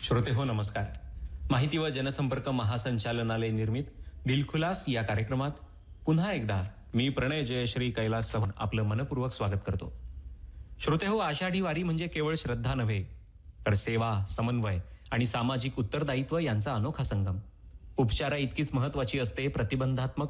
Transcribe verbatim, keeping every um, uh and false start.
श्रोते हो नमस्कार. माहिती व जनसंपर्क महासंचालनालय निर्मित दिलखुलास या कार्यक्रमात पुन्हा एकदा मी प्रणय जयश्री कैलास चव्हाण आपलं मनपूर्वक स्वागत करतो. श्रोते हो, आषाढी वारी म्हणजे केवळ श्रद्धा नव्हे तर सेवा, समन्वय आणि सामाजिक उत्तरदायित्व यांचा अनोखा संगम. उपचारा इतकीच महत्वाची असते प्रतिबंधात्मक